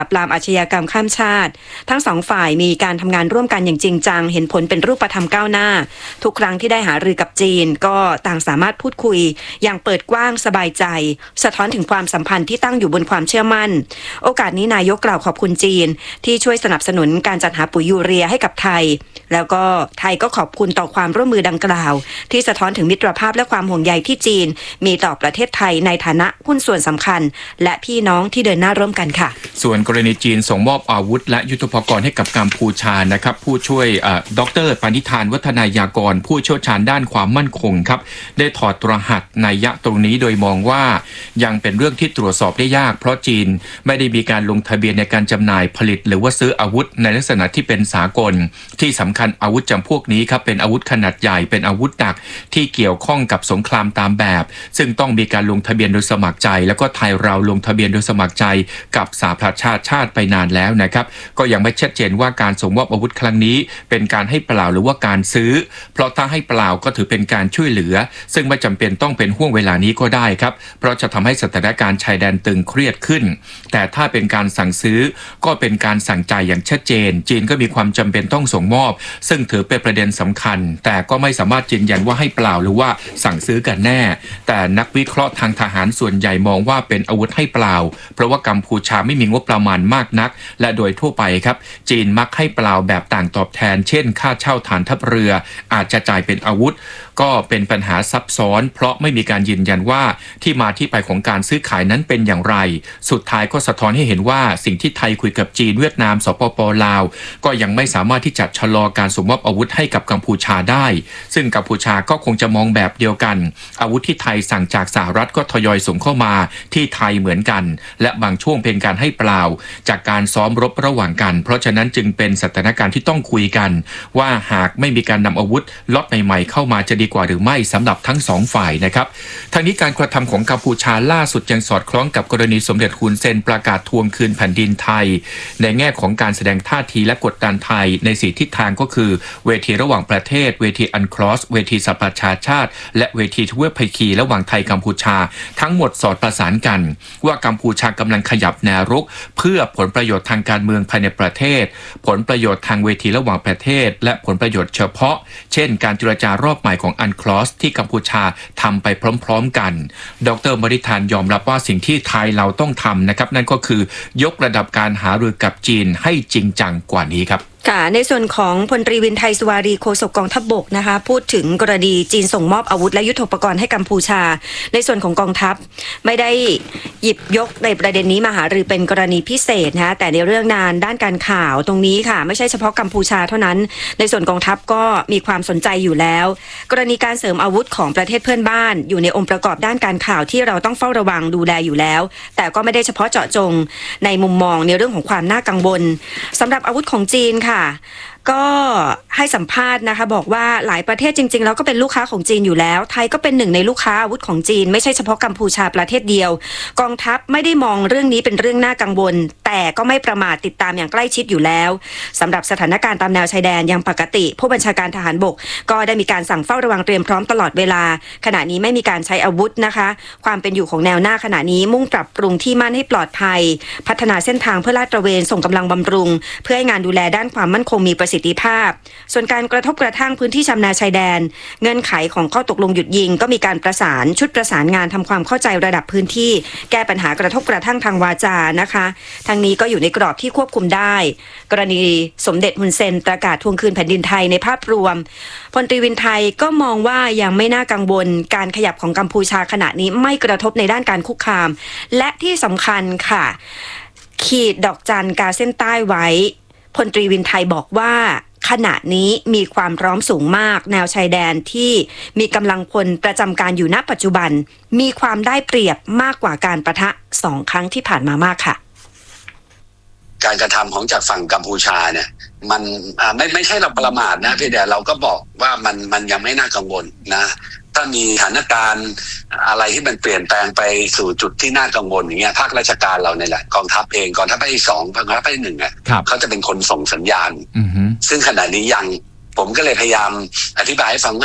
ปราบอาชญากรรมข้ามชาติทั้งสองฝ่ายมีการทำงานร่วมกันอย่างจริงจังเห็นผลเป็นรูปธรรมก้าวหน้าทุกครั้งที่ได้หารือกับจีนก็ต่างสามารถพูดคุยอย่างเปิดกว้างสบายใจสะท้อนถึงความสัมพันธ์ที่ตั้งอยู่บนความเชื่อมั่นโอกาสนี้นายกกล่าวขอบคุณจีนที่ช่วยสนับสนุนการจัดหาปุ๋ยยูเรียให้กับไทยแล้วก็ไทยก็ขอบคุณต่อความร่วมมือดังกล่าวที่สะท้อนถึงมิตรภาพและความห่วงใยที่จีนมีต่อประเทศไทยในฐานะหุ้นส่วนสำคัญและพี่น้องที่เดินหน้าร่วมกันค่ะส่วนกรณีจีนส่งมอบอาวุธและยุทโธปกรณ์ให้กับกัมพูชานะครับผู้ช่วยดร.ปณิธานวัฒนายากรผู้เชี่ยวชาญด้านความมั่นคงครับได้ถอดรหัสนัยยะตรงนี้โดยมองว่ายังเป็นเรื่องที่ตรวจสอบได้ยากเพราะจีนไม่ได้มีการลงทะเบียนในการจำหน่ายผลิตหรือว่าซื้ออาวุธในลักษณะที่เป็นสากลที่สำคัญอาวุธจำพวกนี้ครับเป็นอาวุธขนาดใหญ่เป็นอาวุธหนักที่เกี่ยวข้องกับสงครามตามแบบซึ่งต้องมีการลงทะเบียนโดยสมัครใจแล้วก็ไทยเราลงทะเบียนโดยสมัครใจกับสหประชาชาติไปนานแล้วนะครับก็ยังไม่ชัดเจนว่าการส่งมอบอาวุธครั้งนี้เป็นการให้เปล่าหรือว่าการซื้อเพราะถ้าให้เปล่าก็ถือเป็นการช่วยเหลือซึ่งไม่จำเป็นต้องเป็นห่วงเวลานี้ก็ได้ครับเพราะจะทำให้สถานการณ์ชายแดนตึงเครียดขึ้นแต่ถ้าเป็นการสั่งซื้อก็เป็นการสั่งจ่ายอย่างชัดเจนจีนก็มีความจำเป็นต้องส่งมอบซึ่งถือเป็นประเด็นสำคัญแต่ก็ไม่สามารถยืนยันว่าให้เปล่าหรือว่าสั่งซื้อกันแน่แต่นักวิเคราะห์ทางทหารส่วนใหญ่มองว่าเป็นอาวุธให้เปล่าเพราะว่ากัมพูชาไม่มีงบประมาณมากนักและโดยทั่วไปครับจีนมักให้เปล่าแบบต่างตอบแทนเช่นค่าเช่าฐานทัพเรืออาจจะจ่ายเป็นอาวุธก็เป็นปัญหาซับซ้อนเพราะไม่มีการยืนยันว่าที่มาที่ไปของการซื้อขายนั้นเป็นอย่างไรสุดท้ายก็สะท้อนให้เห็นว่าสิ่งที่ไทยคุยกับจีนเวียดนามสปป.ลาวก็ยังไม่สามารถที่จะชะลอการส่งมอบอาวุธให้กับกัมพูชาได้ซึ่งกัมพูชาก็คงจะมองแบบเดียวกันอาวุธที่ไทยสั่งจากสหรัฐก็ทยอยส่งเข้ามาที่ไทยเหมือนกันและบางช่วงเป็นการให้เปล่าจากการซ้อมรบระหว่างกันเพราะฉะนั้นจึงเป็นสถานการณ์ที่ต้องคุยกันว่าหากไม่มีการนำอาวุธล็อตใหม่ๆเข้ามาจะดีกว่าหรือไม่สำหรับทั้งสองฝ่ายนะครับทางนี้การกระทำของกัมพูชาล่าสุดยังสอดคล้องกับกรณีสมเด็จฮุนเซนประกาศทวงคืนแผ่นดินไทยในแง่ของการแสดงท่าทีและกดดันไทยใน4ทิศทางก็คือเวทีระหว่างประเทศเวทีอันคลอสเวทีสหประชาชาติและเวทีทเวภคีระหว่างไทยกัมพูชาทั้งหมดสอดประสานกันว่ากัมพูชากำลังขยับแนวรุกเพื่อผลประโยชน์ทางการเมืองภายในประเทศผลประโยชน์ทางเวทีระหว่างประเทศและผลประโยชน์เฉพาะเช่นการเจรจารอบใหม่ของอันคลอสที่กัมพูชาทำไปพร้อมๆกันดร.มริธานยอมรับว่าสิ่งที่ไทยเราต้องทำนะครับนั่นก็คือยกระดับการหารือกับจีนให้จริงจังกว่านี้ครับค่ะในส่วนของพลตรีวินไทยสุวารีโฆษกกองทัพบกนะคะพูดถึงกรณีจีนส่งมอบอาวุธและยุทโธปกรณ์ให้กัมพูชาในส่วนของกองทัพไม่ได้หยิบยกในประเด็นนี้มาหารือเป็นกรณีพิเศษนะแต่ในเรื่องงานด้านการข่าวตรงนี้ค่ะไม่ใช่เฉพาะกัมพูชาเท่านั้นในส่วนกองทัพก็มีความสนใจอยู่แล้วกรณีการเสริมอาวุธของประเทศเพื่อนบ้านอยู่ในองค์ประกอบด้านการข่าวที่เราต้องเฝ้าระวังดูแลอยู่แล้วแต่ก็ไม่ได้เฉพาะเจาะจงในมุมมองในเรื่องของความน่ากังวลสำหรับอาวุธของจีนค่ะก็ให้สัมภาษณ์นะคะบอกว่าหลายประเทศจริงๆแล้วก็เป็นลูกค้าของจีนอยู่แล้วไทยก็เป็นหนึ่งในลูกค้าอาวุธของจีนไม่ใช่เฉพาะกัมพูชาประเทศเดียวกองทัพไม่ได้มองเรื่องนี้เป็นเรื่องน่ากังวลแต่ก็ไม่ประมาทติดตามอย่างใกล้ชิดอยู่แล้วสำหรับสถานการณ์ตามแนวชายแดนยังปกติผู้บัญชาการทหารบกก็ได้มีการสั่งเฝ้าระวังเตรียมพร้อมตลอดเวลาขณะนี้ไม่มีการใช้อาวุธนะคะความเป็นอยู่ของแนวหน้าขณะนี้มุ่งปรับปรุงที่มั่นให้ปลอดภัยพัฒนาเส้นทางเพื่อลาดตระเวนส่งกำลังบำรุงเพื่อให้งานดูแลด้านความมั่นคงมีประสิทธิภาพส่วนการกระทบกระทั่งพื้นที่ชำนาญชายแดนเงื่อนไขของข้อตกลงหยุดยิงก็มีการประสานชุดประสานงานทำความเข้าใจระดับพื้นที่แก้ปัญหากระทบกระทั่งทางวาจานะคะทางนี้ก็อยู่ในกรอบที่ควบคุมได้กรณีสมเด็จฮุนเซนประกาศทวงคืนแผ่นดินไทยในภาพรวมพลตรีวินไทยก็มองว่ายังไม่น่ากังวลการขยับของกัมพูชาขณะนี้ไม่กระทบในด้านการคุกคามและที่สำคัญค่ะขีดดอกจันกาเส้นใต้ไว้พลตรีวินไทยบอกว่าขณะนี้มีความพร้อมสูงมากแนวชายแดนที่มีกำลังพลประจำการอยู่ณปัจจุบันมีความได้เปรียบมากกว่าการปะทะ2 ครั้งที่ผ่านมามากค่ะการกระทำของจากฝั่งกัมพูชาเนี่ยมันไม่ใช่เราประมาทนะเพียงแต่เราก็บอกว่ามันยังไม่น่ากังวลนะถ้ามีสถานการณ์อะไรที่มันเปลี่ยนแปลงไปสู่จุดที่น่ากังวลอย่างเงี้ยภาคราชการเราเนี่ยแหละกองทัพเองกองทัพภาคที่2กองทัพภาคที่1เนี่ยเขาจะเป็นคนส่งสัญญาณซึ่งขณะนี้ยังผมก็เลยพยายามอธิบายให้ฟังว่า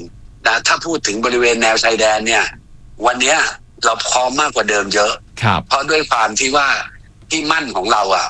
1นะถ้าพูดถึงบริเวณแนวชายแดนเนี่ยวันนี้เราพร้อมมากกว่าเดิมเยอะเพราะด้วยความที่ว่าที่มั่นของเราอ่ะ